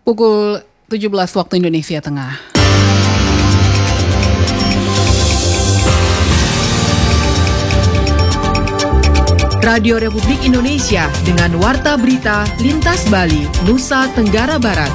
Pukul 17 waktu Indonesia Tengah. Radio Republik Indonesia dengan Warta Berita Lintas Bali, Nusa Tenggara Barat.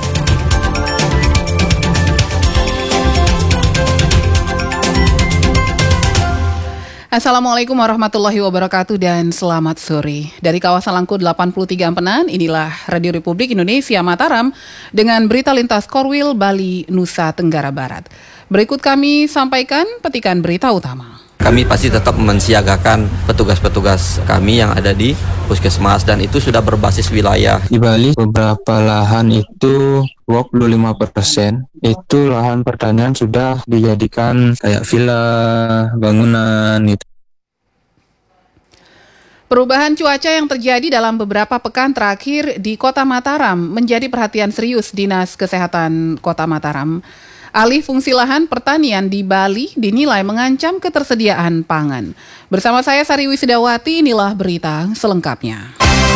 Assalamualaikum warahmatullahi wabarakatuh dan selamat sore. Dari kawasan Langkut 83 Ampenan, inilah Radio Republik Indonesia Mataram dengan berita lintas Korwil, Bali, Nusa Tenggara Barat. Berikut kami sampaikan petikan berita utama. Kami pasti tetap mensiagakan petugas-petugas kami yang ada di puskesmas dan itu sudah berbasis wilayah. Di Bali beberapa lahan itu 25% itu lahan pertanian sudah dijadikan kayak villa, bangunan itu. Perubahan cuaca yang terjadi dalam beberapa pekan terakhir di Kota Mataram menjadi perhatian serius Dinas Kesehatan Kota Mataram. Alih fungsi lahan pertanian di Bali dinilai mengancam ketersediaan pangan. Bersama saya Sari Wisidawati, inilah berita selengkapnya.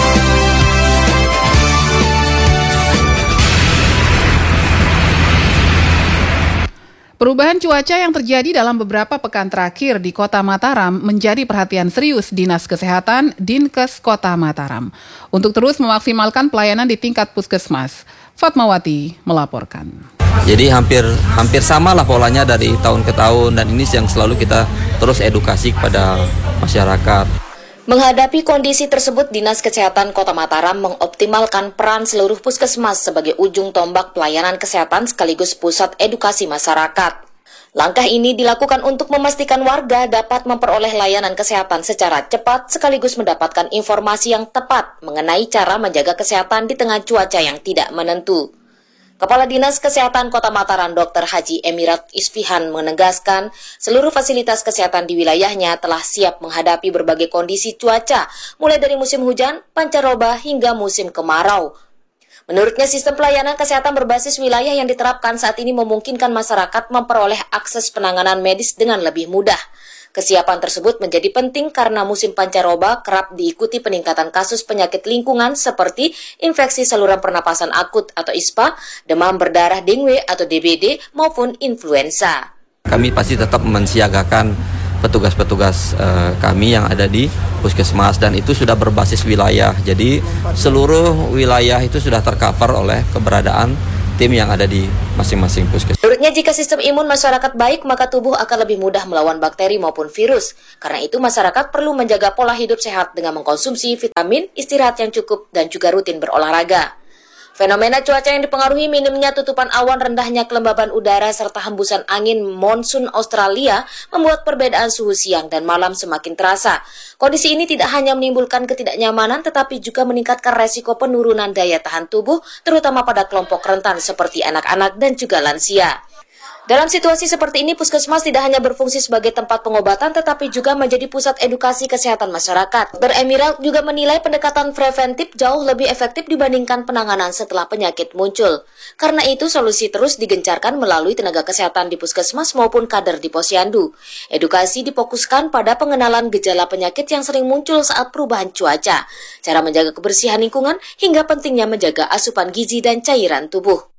Perubahan cuaca yang terjadi dalam beberapa pekan terakhir di Kota Mataram menjadi perhatian serius Dinas Kesehatan Dinkes Kota Mataram untuk terus memaksimalkan pelayanan di tingkat puskesmas. Fatmawati melaporkan. Jadi hampir sama lah polanya dari tahun ke tahun dan ini yang selalu kita terus edukasi kepada masyarakat. Menghadapi kondisi tersebut, Dinas Kesehatan Kota Mataram mengoptimalkan peran seluruh puskesmas sebagai ujung tombak pelayanan kesehatan sekaligus pusat edukasi masyarakat. Langkah ini dilakukan untuk memastikan warga dapat memperoleh layanan kesehatan secara cepat sekaligus mendapatkan informasi yang tepat mengenai cara menjaga kesehatan di tengah cuaca yang tidak menentu. Kepala Dinas Kesehatan Kota Mataram Dr. Haji Emirat Isfihan menegaskan seluruh fasilitas kesehatan di wilayahnya telah siap menghadapi berbagai kondisi cuaca, mulai dari musim hujan, pancaroba hingga musim kemarau. Menurutnya sistem pelayanan kesehatan berbasis wilayah yang diterapkan saat ini memungkinkan masyarakat memperoleh akses penanganan medis dengan lebih mudah. Kesiapan tersebut menjadi penting karena musim pancaroba kerap diikuti peningkatan kasus penyakit lingkungan seperti infeksi saluran pernapasan akut atau ISPA, demam berdarah dengue atau DBD, maupun influenza. Kami pasti tetap mensiagakan petugas-petugas kami yang ada di puskesmas dan itu sudah berbasis wilayah. Jadi seluruh wilayah itu sudah tercover oleh keberadaan tim yang ada di masing-masing puskesmas. Menurutnya, jika sistem imun masyarakat baik, maka tubuh akan lebih mudah melawan bakteri maupun virus. Karena itu, masyarakat perlu menjaga pola hidup sehat dengan mengkonsumsi vitamin, istirahat yang cukup, dan juga rutin berolahraga. Fenomena cuaca yang dipengaruhi minimnya tutupan awan, rendahnya kelembaban udara, serta hembusan angin monsun Australia membuat perbedaan suhu siang dan malam semakin terasa. Kondisi ini tidak hanya menimbulkan ketidaknyamanan, tetapi juga meningkatkan resiko penurunan daya tahan tubuh, terutama pada kelompok rentan seperti anak-anak dan juga lansia. Dalam situasi seperti ini, puskesmas tidak hanya berfungsi sebagai tempat pengobatan, tetapi juga menjadi pusat edukasi kesehatan masyarakat. Dr. Emirat juga menilai pendekatan preventif jauh lebih efektif dibandingkan penanganan setelah penyakit muncul. Karena itu, solusi terus digencarkan melalui tenaga kesehatan di puskesmas maupun kader di posyandu. Edukasi difokuskan pada pengenalan gejala penyakit yang sering muncul saat perubahan cuaca, cara menjaga kebersihan lingkungan, hingga pentingnya menjaga asupan gizi dan cairan tubuh.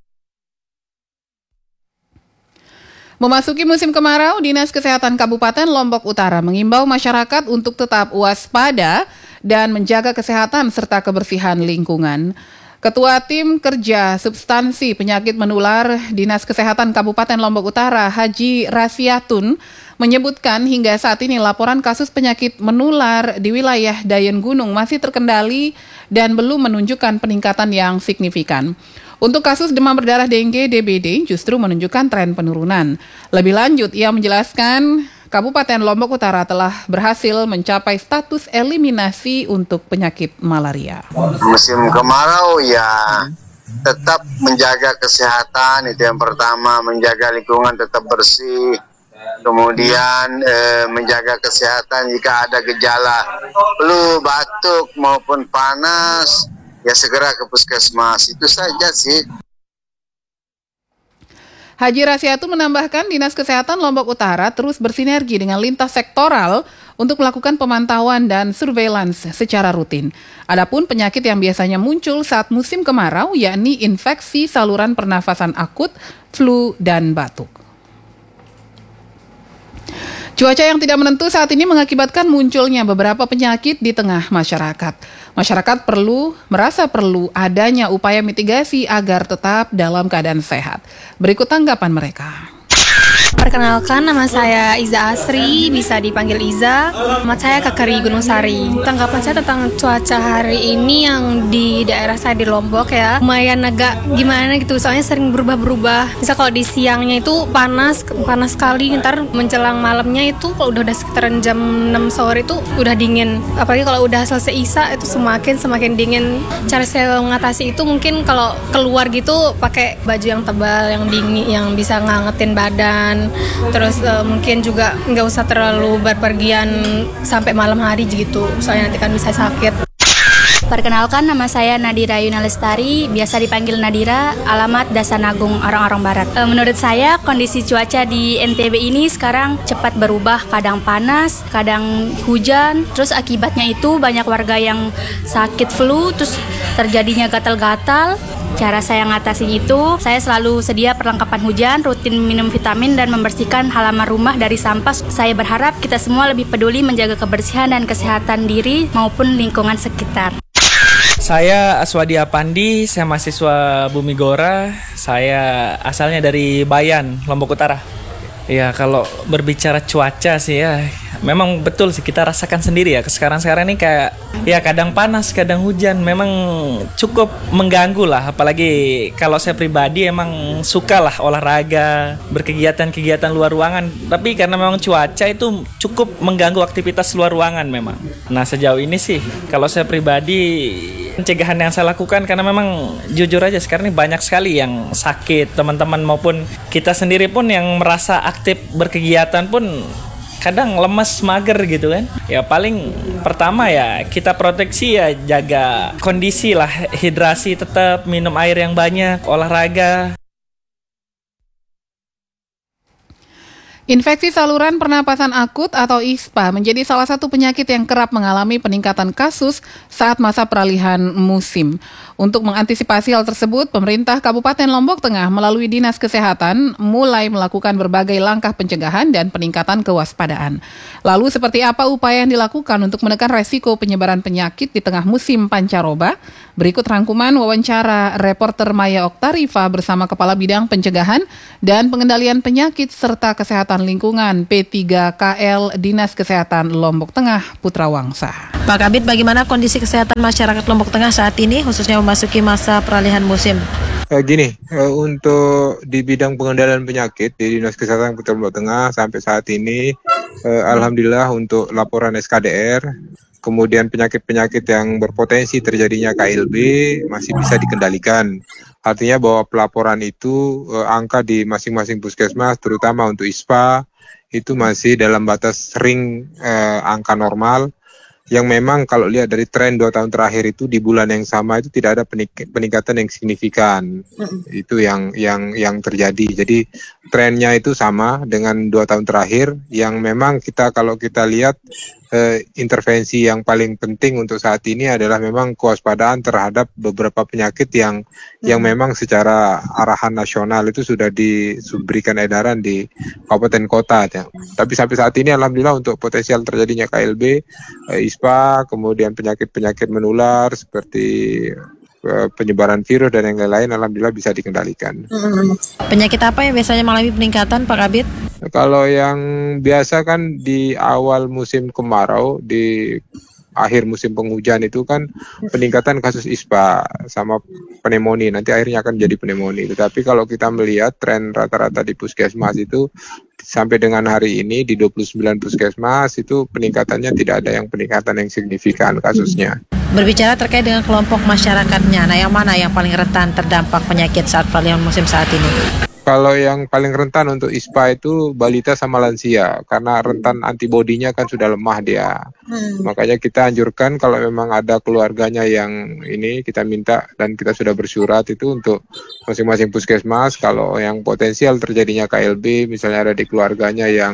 Memasuki musim kemarau, Dinas Kesehatan Kabupaten Lombok Utara mengimbau masyarakat untuk tetap waspada dan menjaga kesehatan serta kebersihan lingkungan. Ketua Tim Kerja Substansi Penyakit Menular Dinas Kesehatan Kabupaten Lombok Utara, Haji Rasiatun, menyebutkan hingga saat ini laporan kasus penyakit menular di wilayah Dayan Gunung masih terkendali dan belum menunjukkan peningkatan yang signifikan. Untuk kasus demam berdarah dengue DBD justru menunjukkan tren penurunan. Lebih lanjut, ia menjelaskan Kabupaten Lombok Utara telah berhasil mencapai status eliminasi untuk penyakit malaria. Musim kemarau ya tetap menjaga kesehatan, itu yang pertama, menjaga lingkungan tetap bersih. Kemudian menjaga kesehatan jika ada gejala flu, batuk maupun panas, ya segera ke puskesmas. Itu saja sih. Haji Rasiatun menambahkan Dinas Kesehatan Lombok Utara terus bersinergi dengan lintas sektoral untuk melakukan pemantauan dan surveillance secara rutin. Adapun penyakit yang biasanya muncul saat musim kemarau yakni infeksi saluran pernafasan akut, flu, dan batuk. Cuaca yang tidak menentu saat ini mengakibatkan munculnya beberapa penyakit di tengah masyarakat. Masyarakat merasa perlu adanya upaya mitigasi agar tetap dalam keadaan sehat. Berikut tanggapan mereka. Perkenalkan, nama saya Iza Asri, bisa dipanggil Iza. Nama saya Kakari Gunung Sari. Tanggapan saya tentang cuaca hari ini yang di daerah saya di Lombok ya, lumayan agak gimana gitu, soalnya sering berubah-berubah. Misal kalau di siangnya itu panas sekali, ntar menjelang malamnya itu kalau udah sekitaran jam 6 sore itu udah dingin. Apalagi kalau udah selesai isya itu semakin dingin. Cara saya mengatasi itu mungkin kalau keluar gitu pakai baju yang tebal, yang dingin, yang bisa ngangetin badan. Terus mungkin juga nggak usah terlalu berpergian sampai malam hari gitu, soalnya nanti kan bisa sakit. Perkenalkan, nama saya Nadira Yuna Lestari, biasa dipanggil Nadira, alamat Dasanagung, Orang-Orang Barat. Menurut saya kondisi cuaca di NTB ini sekarang cepat berubah, kadang panas, kadang hujan, terus akibatnya itu banyak warga yang sakit flu, terus terjadinya gatal-gatal. Cara saya ngatasin itu, saya selalu sedia perlengkapan hujan, rutin minum vitamin, dan membersihkan halaman rumah dari sampah. Saya berharap kita semua lebih peduli menjaga kebersihan dan kesehatan diri maupun lingkungan sekitar. Saya Aswadi Apandi, saya mahasiswa Bumi Gora. Saya asalnya dari Bayan, Lombok Utara. Ya, kalau berbicara cuaca sih ya, memang betul sih kita rasakan sendiri ya. Sekarang ini kayak ya kadang panas, kadang hujan, memang cukup mengganggu lah. Apalagi kalau saya pribadi emang suka lah olahraga, berkegiatan-kegiatan luar ruangan. Tapi karena memang cuaca itu cukup mengganggu aktivitas luar ruangan memang. Nah, sejauh ini sih kalau saya pribadi pencegahan yang saya lakukan, karena memang jujur aja sekarang ini banyak sekali yang sakit, teman-teman maupun kita sendiri pun yang merasa aktif berkegiatan pun kadang lemes, mager gitu kan. Ya paling pertama ya kita proteksi, ya jaga kondisi lah, hidrasi tetap, minum air yang banyak, olahraga. Infeksi saluran pernapasan akut atau ISPA menjadi salah satu penyakit yang kerap mengalami peningkatan kasus saat masa peralihan musim. Untuk mengantisipasi hal tersebut, pemerintah Kabupaten Lombok Tengah melalui Dinas Kesehatan mulai melakukan berbagai langkah pencegahan dan peningkatan kewaspadaan. Lalu seperti apa upaya yang dilakukan untuk menekan resiko penyebaran penyakit di tengah musim pancaroba? Berikut rangkuman wawancara reporter Maya Oktarifa bersama Kepala Bidang Pencegahan dan Pengendalian Penyakit serta Kesehatan Lingkungan P3KL Dinas Kesehatan Lombok Tengah, Putra Wangsa. Pak Kabid, bagaimana kondisi kesehatan masyarakat Lombok Tengah saat ini, khususnya memasuki masa peralihan musim? Untuk di bidang pengendalian penyakit di Dinas Kesehatan Kota Lombok Tengah sampai saat ini, alhamdulillah untuk laporan SKDR, kemudian penyakit-penyakit yang berpotensi terjadinya KLB masih bisa dikendalikan. Artinya bahwa pelaporan itu angka di masing-masing puskesmas, terutama untuk ISPA, itu masih dalam batas sering angka normal. Yang memang kalau lihat dari tren 2 tahun terakhir itu di bulan yang sama itu tidak ada peningkatan yang signifikan. Itu yang terjadi. Jadi trennya itu sama dengan 2 tahun terakhir, yang memang kalau kita lihat intervensi yang paling penting untuk saat ini adalah memang kewaspadaan terhadap beberapa penyakit yang memang secara arahan nasional itu sudah diberikan edaran di kabupaten kota. Tapi sampai saat ini alhamdulillah untuk potensial terjadinya KLB, ISPA, kemudian penyakit-penyakit menular seperti penyebaran virus dan yang lain-lain alhamdulillah bisa dikendalikan. Penyakit apa yang biasanya mengalami peningkatan, Pak Kabid? Kalau yang biasa kan di awal musim kemarau, di akhir musim penghujan itu kan peningkatan kasus ISPA sama pneumonia, nanti akhirnya akan jadi pneumonia. Tetapi kalau kita melihat tren rata-rata di puskesmas itu sampai dengan hari ini di 29 puskesmas itu peningkatannya tidak ada yang peningkatan yang signifikan kasusnya. Berbicara terkait dengan kelompok masyarakatnya, nah yang mana yang paling rentan terdampak penyakit saat peralihan musim saat ini? Kalau yang paling rentan untuk ISPA itu balita sama lansia, karena rentan antibodinya kan sudah lemah dia. Makanya kita anjurkan kalau memang ada keluarganya yang ini, kita minta dan kita sudah bersurat itu untuk masing-masing puskesmas, kalau yang potensial terjadinya KLB, misalnya ada di keluarganya yang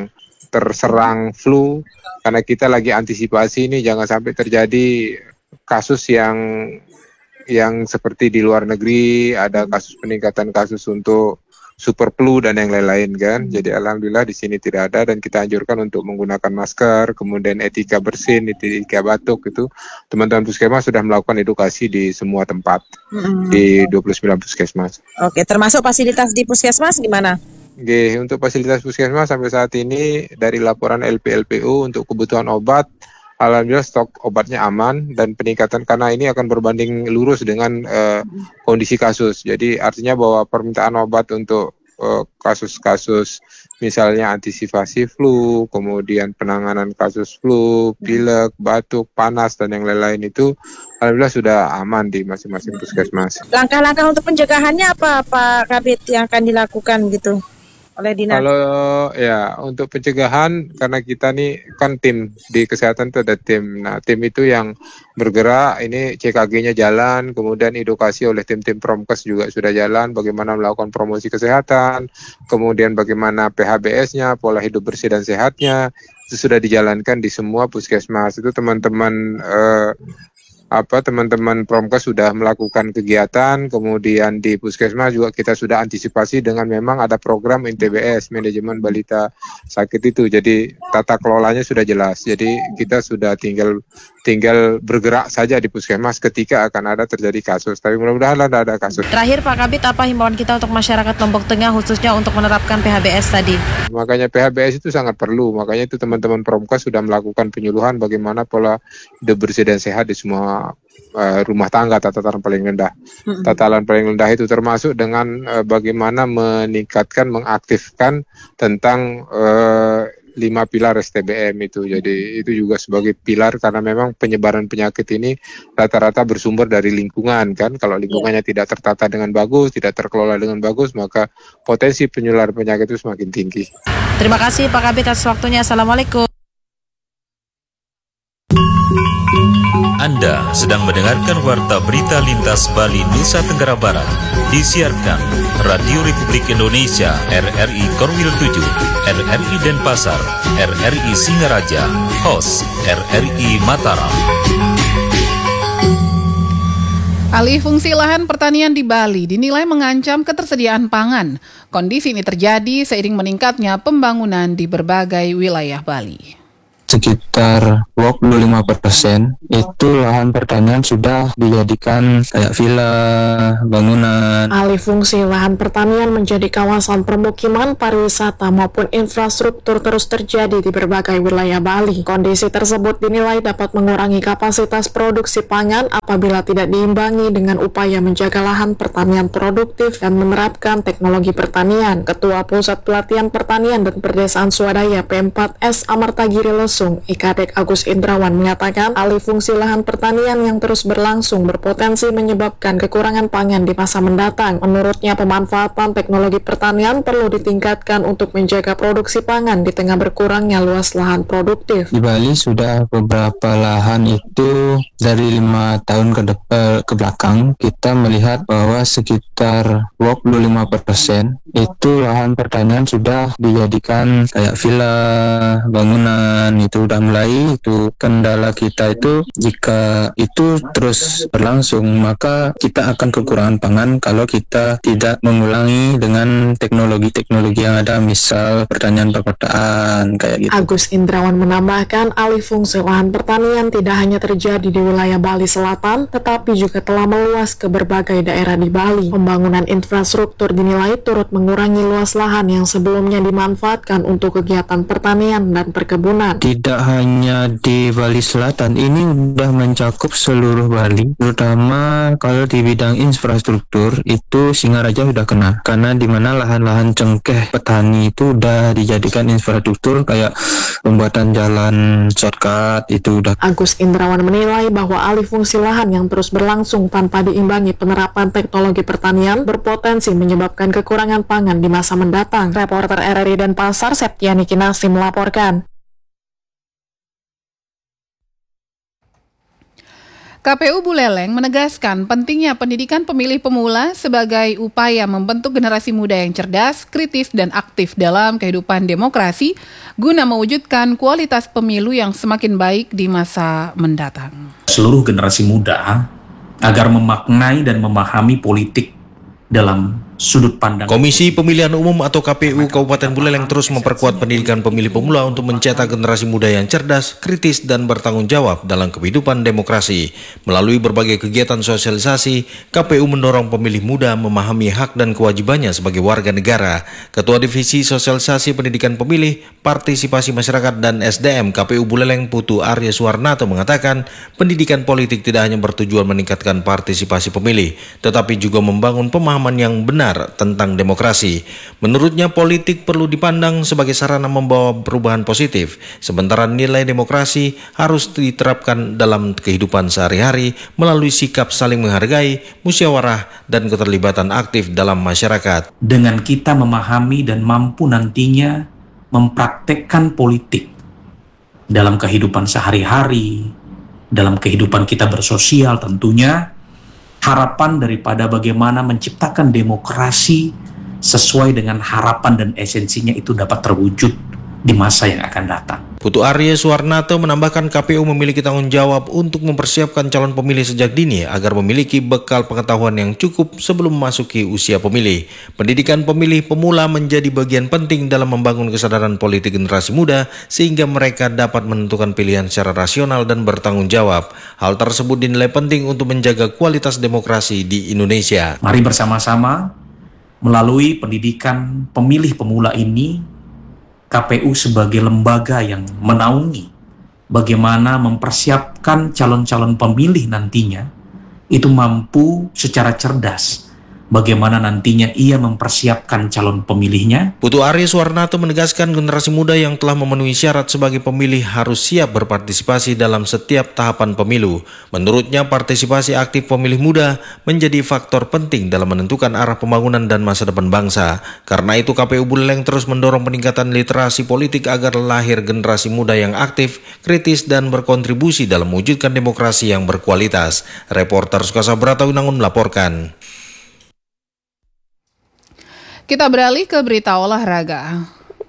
terserang flu, karena kita lagi antisipasi ini jangan sampai terjadi kasus yang seperti di luar negeri, ada kasus peningkatan kasus untuk super flu dan yang lain-lain kan. Jadi alhamdulillah di sini tidak ada, dan kita anjurkan untuk menggunakan masker, kemudian etika bersin, etika batuk itu teman-teman puskesmas sudah melakukan edukasi di semua tempat di 29 puskesmas. Oke, termasuk fasilitas di puskesmas gimana? Oke, untuk fasilitas puskesmas sampai saat ini dari laporan LPLPU untuk kebutuhan obat, alhamdulillah stok obatnya aman, dan peningkatan karena ini akan berbanding lurus dengan kondisi kasus. Jadi artinya bahwa permintaan obat untuk kasus-kasus misalnya antisipasi flu, kemudian penanganan kasus flu, pilek, batuk, panas, dan yang lain-lain itu alhamdulillah sudah aman di masing-masing puskesmas. Langkah-langkah untuk pencegahannya apa Pak Kabid yang akan dilakukan gitu oleh dinas? Kalau ya untuk pencegahan, karena kita nih kan tim di kesehatan itu ada tim. Nah, tim itu yang bergerak, ini CKG-nya jalan, kemudian edukasi oleh tim-tim Promkes juga sudah jalan, bagaimana melakukan promosi kesehatan, kemudian bagaimana PHBS-nya, pola hidup bersih dan sehatnya, itu sudah dijalankan di semua puskesmas. Itu teman-teman Promkes sudah melakukan kegiatan, kemudian di puskesmas juga kita sudah antisipasi dengan memang ada program MTBS, manajemen balita sakit itu. Jadi tata kelolanya sudah jelas. Jadi kita sudah tinggal bergerak saja di puskesmas ketika akan ada terjadi kasus. Tapi mudah-mudahan tidak ada kasus. Terakhir Pak Kabid, apa himbauan kita untuk masyarakat Lombok Tengah khususnya untuk menerapkan PHBS tadi? Makanya PHBS itu sangat perlu. Makanya itu teman-teman Promkes sudah melakukan penyuluhan bagaimana pola hidup bersih dan sehat di semua rumah tangga, tataran paling rendah. Tataran paling rendah itu termasuk dengan bagaimana meningkatkan, mengaktifkan tentang 5 pilar STBM itu. Jadi itu juga sebagai pilar, karena memang penyebaran penyakit ini rata-rata bersumber dari lingkungan kan. Kalau lingkungannya tidak tertata dengan bagus, tidak terkelola dengan bagus, maka potensi penularan penyakit itu semakin tinggi. Terima kasih Pak Kabid atas waktunya. Assalamualaikum. Anda sedang mendengarkan Warta Berita Lintas Bali Nusa Tenggara Barat, disiarkan Radio Republik Indonesia RRI Korwil 7, RRI Denpasar, RRI Singaraja, host RRI Mataram. Alih fungsi lahan pertanian di Bali dinilai mengancam ketersediaan pangan. Kondisi ini terjadi seiring meningkatnya pembangunan di berbagai wilayah Bali. Sekitar 25% itu lahan pertanian sudah dijadikan kayak villa, bangunan. Alih fungsi lahan pertanian menjadi kawasan permukiman, pariwisata maupun infrastruktur terus terjadi di berbagai wilayah Bali. Kondisi tersebut dinilai dapat mengurangi kapasitas produksi pangan apabila tidak diimbangi dengan upaya menjaga lahan pertanian produktif dan menerapkan teknologi pertanian. Ketua Pusat Pelatihan Pertanian dan Perdesaan Swadaya P4S Amartagiri Lesung, IKADEK Agus Indrawan mengatakan alih fungsi lahan pertanian yang terus berlangsung berpotensi menyebabkan kekurangan pangan di masa mendatang. Menurutnya, pemanfaatan teknologi pertanian perlu ditingkatkan untuk menjaga produksi pangan di tengah berkurangnya luas lahan produktif. Di Bali sudah beberapa lahan itu dari 5 tahun ke belakang kita melihat bahwa sekitar 25% itu lahan pertanian sudah dijadikan kayak villa, bangunan, itu udah mulai. Itu kendala kita itu, jika itu terus berlangsung maka kita akan kekurangan pangan kalau kita tidak mengulangi dengan teknologi-teknologi yang ada, misal pertanian perkotaan kayak gitu. Agus Indrawan menambahkan alih fungsi lahan pertanian tidak hanya terjadi di wilayah Bali Selatan tetapi juga telah meluas ke berbagai daerah di Bali. Pembangunan infrastruktur dinilai turut mengurangi luas lahan yang sebelumnya dimanfaatkan untuk kegiatan pertanian dan perkebunan. Tidak hanya di Bali Selatan, ini sudah mencakup seluruh Bali, terutama kalau di bidang infrastruktur itu Singaraja sudah kena, karena di mana lahan-lahan cengkeh petani itu sudah dijadikan infrastruktur kayak pembuatan jalan shortcut itu udah. Agus Indrawan menilai bahwa alih fungsi lahan yang terus berlangsung tanpa diimbangi penerapan teknologi pertanian berpotensi menyebabkan kekurangan pangan di masa mendatang. Reporter RRI Denpasar Septiani Kinasi melaporkan. KPU Buleleng menegaskan pentingnya pendidikan pemilih pemula sebagai upaya membentuk generasi muda yang cerdas, kritis, dan aktif dalam kehidupan demokrasi guna mewujudkan kualitas pemilu yang semakin baik di masa mendatang. Seluruh generasi muda agar memaknai dan memahami politik dalam sudut pandang. Komisi Pemilihan Umum atau KPU Kabupaten Buleleng terus memperkuat pendidikan pemilih pemula untuk mencetak generasi muda yang cerdas, kritis, dan bertanggung jawab dalam kehidupan demokrasi. Melalui berbagai kegiatan sosialisasi, KPU mendorong pemilih muda memahami hak dan kewajibannya sebagai warga negara. Ketua Divisi Sosialisasi Pendidikan Pemilih, Partisipasi Masyarakat dan SDM KPU Buleleng Putu Arya Suwarnato mengatakan, pendidikan politik tidak hanya bertujuan meningkatkan partisipasi pemilih, tetapi juga membangun pemahaman yang benar tentang demokrasi. Menurutnya, politik perlu dipandang sebagai sarana membawa perubahan positif, sementara nilai demokrasi harus diterapkan dalam kehidupan sehari-hari melalui sikap saling menghargai, musyawarah, dan keterlibatan aktif dalam masyarakat. Dengan kita memahami dan mampu nantinya mempraktekkan politik dalam kehidupan sehari-hari, dalam kehidupan kita bersosial tentunya, harapan daripada bagaimana menciptakan demokrasi sesuai dengan harapan dan esensinya itu dapat terwujud di masa yang akan datang. Putu Arya Suwarnato menambahkan KPU memiliki tanggung jawab untuk mempersiapkan calon pemilih sejak dini agar memiliki bekal pengetahuan yang cukup sebelum memasuki usia pemilih. Pendidikan pemilih pemula menjadi bagian penting dalam membangun kesadaran politik generasi muda sehingga mereka dapat menentukan pilihan secara rasional dan bertanggung jawab. Hal tersebut dinilai penting untuk menjaga kualitas demokrasi di Indonesia. Mari bersama-sama melalui pendidikan pemilih pemula ini, KPU sebagai lembaga yang menaungi bagaimana mempersiapkan calon-calon pemilih nantinya itu mampu secara cerdas bagaimana nantinya ia mempersiapkan calon pemilihnya. Putu Arya Suwarnato menegaskan generasi muda yang telah memenuhi syarat sebagai pemilih harus siap berpartisipasi dalam setiap tahapan pemilu. Menurutnya, partisipasi aktif pemilih muda menjadi faktor penting dalam menentukan arah pembangunan dan masa depan bangsa. Karena itu, KPU Buleleng terus mendorong peningkatan literasi politik agar lahir generasi muda yang aktif, kritis, dan berkontribusi dalam mewujudkan demokrasi yang berkualitas. Reporter Sukasa Bratawinangun melaporkan. Kita beralih ke berita olahraga.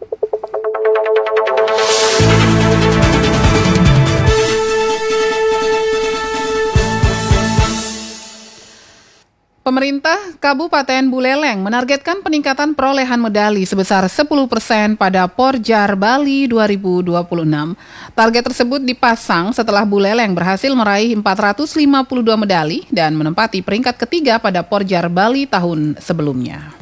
Pemerintah Kabupaten Buleleng menargetkan peningkatan perolehan medali sebesar 10% pada Porjar Bali 2026. Target tersebut dipasang setelah Buleleng berhasil meraih 452 medali dan menempati peringkat ketiga pada Porjar Bali tahun sebelumnya.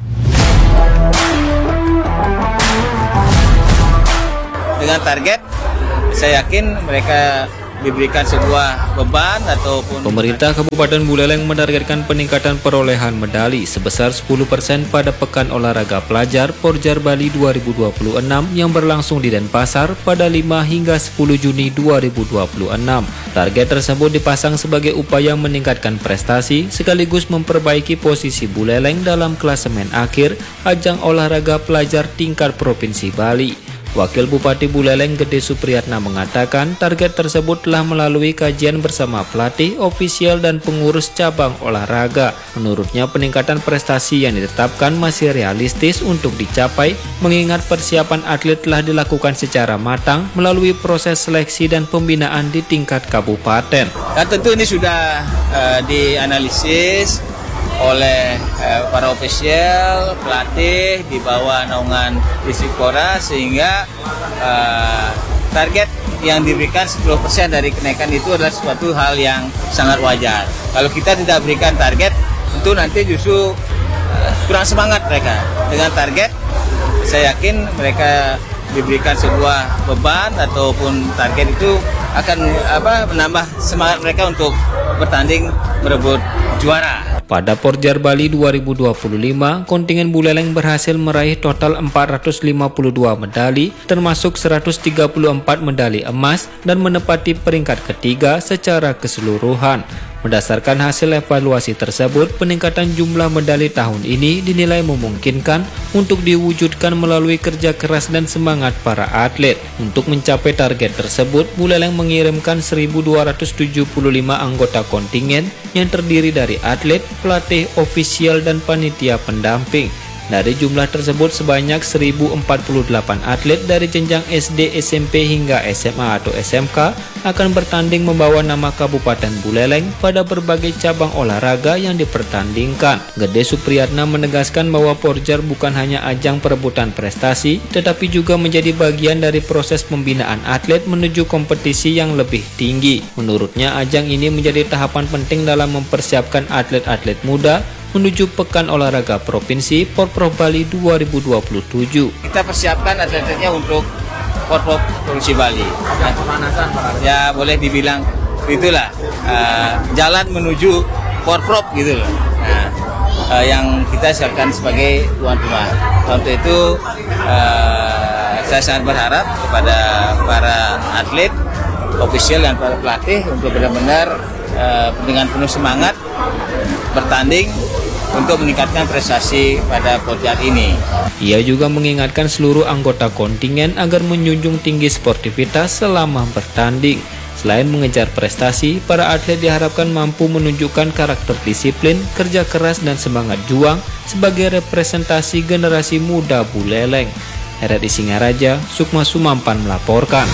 Dengan target, saya yakin mereka diberikan sebuah beban ataupun... Pemerintah Kabupaten Buleleng menargetkan peningkatan perolehan medali sebesar 10% pada Pekan Olahraga Pelajar Porjar Bali 2026 yang berlangsung di Denpasar pada 5 hingga 10 Juni 2026. Target tersebut dipasang sebagai upaya meningkatkan prestasi sekaligus memperbaiki posisi Buleleng dalam klasemen akhir ajang olahraga pelajar tingkat Provinsi Bali. Wakil Bupati Buleleng Gede Supriyatna mengatakan target tersebut telah melalui kajian bersama pelatih, ofisial, dan pengurus cabang olahraga. Menurutnya peningkatan prestasi yang ditetapkan masih realistis untuk dicapai mengingat persiapan atlet telah dilakukan secara matang melalui proses seleksi dan pembinaan di tingkat kabupaten. Dan tentu ini sudah dianalisis oleh para ofisial, pelatih di bawah naungan Dispora sehingga target yang diberikan 10% dari kenaikan itu adalah suatu hal yang sangat wajar. Kalau kita tidak berikan target, tentu nanti justru kurang semangat mereka. Dengan target, saya yakin mereka diberikan sebuah beban ataupun target itu akan menambah semangat mereka untuk bertanding merebut juara. Pada Porjar Bali 2025, kontingen Buleleng berhasil meraih total 452 medali, termasuk 134 medali emas dan menempati peringkat ketiga secara keseluruhan. Berdasarkan hasil evaluasi tersebut, peningkatan jumlah medali tahun ini dinilai memungkinkan untuk diwujudkan melalui kerja keras dan semangat para atlet. Untuk mencapai target tersebut, Buleleng mengirimkan 1.275 anggota kontingen yang terdiri dari atlet, pelatih, ofisial, dan panitia pendamping. Dari jumlah tersebut, sebanyak 1.048 atlet dari jenjang SD, SMP hingga SMA atau SMK akan bertanding membawa nama Kabupaten Buleleng pada berbagai cabang olahraga yang dipertandingkan. Gede Supriyatna menegaskan bahwa Porjar bukan hanya ajang perebutan prestasi, tetapi juga menjadi bagian dari proses pembinaan atlet menuju kompetisi yang lebih tinggi. Menurutnya, ajang ini menjadi tahapan penting dalam mempersiapkan atlet-atlet muda menuju Pekan Olahraga Provinsi Porprov Bali 2027. Kita persiapkan atletnya untuk Porprov Provinsi Bali. Pemanasan, ya boleh dibilang itulah jalan menuju Porprov gitu loh. Yang kita siapkan sebagai tuan rumah. Untuk itu saya sangat berharap kepada para atlet, ofisial dan para pelatih untuk benar-benar dengan penuh semangat bertanding untuk meningkatkan prestasi pada Porjar ini. Ia juga mengingatkan seluruh anggota kontingen agar menjunjung tinggi sportivitas selama bertanding. Selain mengejar prestasi, para atlet diharapkan mampu menunjukkan karakter disiplin, kerja keras, dan semangat juang sebagai representasi generasi muda Buleleng. RRI Singaraja, Sukma Sumampan melaporkan.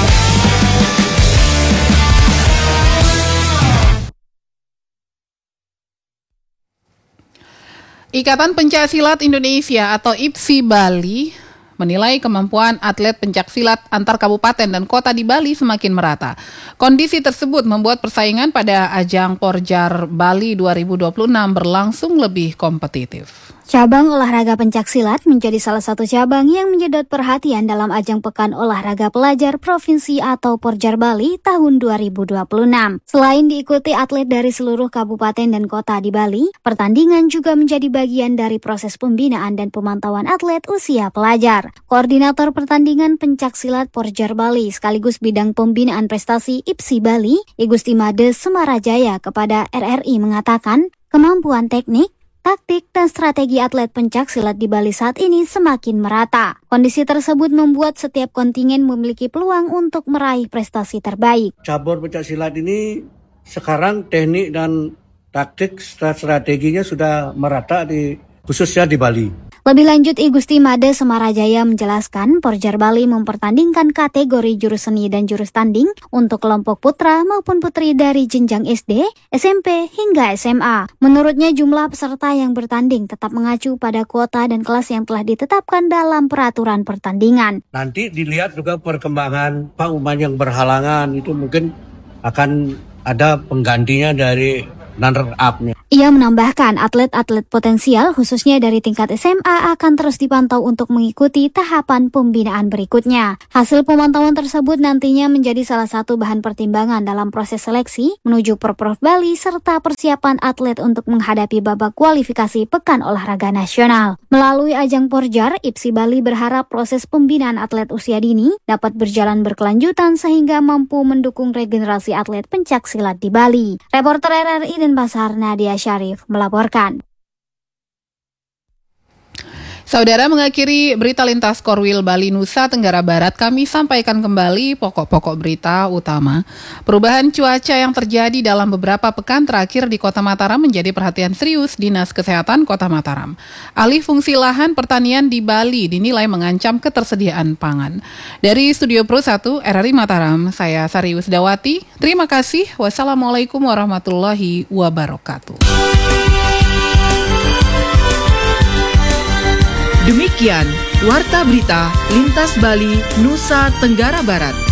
Ikatan Pencaksilat Indonesia atau IPSI Bali menilai kemampuan atlet pencaksilat antar kabupaten dan kota di Bali semakin merata. Kondisi tersebut membuat persaingan pada ajang Porjar Bali 2026 berlangsung lebih kompetitif. Cabang olahraga pencaksilat menjadi salah satu cabang yang menyedot perhatian dalam ajang Pekan Olahraga Pelajar Provinsi atau Porjar Bali tahun 2026. Selain diikuti atlet dari seluruh kabupaten dan kota di Bali, pertandingan juga menjadi bagian dari proses pembinaan dan pemantauan atlet usia pelajar. Koordinator pertandingan pencaksilat Porjar Bali sekaligus bidang pembinaan prestasi IPSI Bali, Igusti Made Semarajaya kepada RRI mengatakan, kemampuan teknik, taktik, dan strategi atlet pencaksilat di Bali saat ini semakin merata. Kondisi tersebut membuat setiap kontingen memiliki peluang untuk meraih prestasi terbaik. Cabur pencaksilat ini sekarang teknik dan taktik strateginya sudah merata khususnya di Bali. Lebih lanjut, Igusti Made Semarajaya menjelaskan Porjar Bali mempertandingkan kategori jurus seni dan jurus tanding untuk kelompok putra maupun putri dari jenjang SD, SMP, hingga SMA. Menurutnya jumlah peserta yang bertanding tetap mengacu pada kuota dan kelas yang telah ditetapkan dalam peraturan pertandingan. Nanti dilihat juga perkembangan pengumuman yang berhalangan, itu mungkin akan ada penggantinya dari runner-up-nya. Ia menambahkan atlet-atlet potensial khususnya dari tingkat SMA akan terus dipantau untuk mengikuti tahapan pembinaan berikutnya. Hasil pemantauan tersebut nantinya menjadi salah satu bahan pertimbangan dalam proses seleksi menuju Porprov Bali serta persiapan atlet untuk menghadapi babak kualifikasi Pekan Olahraga Nasional. Melalui ajang Porjar, IPSI Bali berharap proses pembinaan atlet usia dini dapat berjalan berkelanjutan sehingga mampu mendukung regenerasi atlet pencaksilat di Bali. Reporter RRI Denpasar Nadia Syarif melaporkan. Saudara, mengakhiri berita lintas Korwil Bali Nusa Tenggara Barat, kami sampaikan kembali pokok-pokok berita utama. Perubahan cuaca yang terjadi dalam beberapa pekan terakhir di Kota Mataram menjadi perhatian serius Dinas Kesehatan Kota Mataram. Alih fungsi lahan pertanian di Bali dinilai mengancam ketersediaan pangan. Dari Studio Pro 1 RRI Mataram, saya Sari Wisdawati. Terima kasih. Wassalamualaikum warahmatullahi wabarakatuh. Demikian Warta Berita Lintas Bali Nusa Tenggara Barat.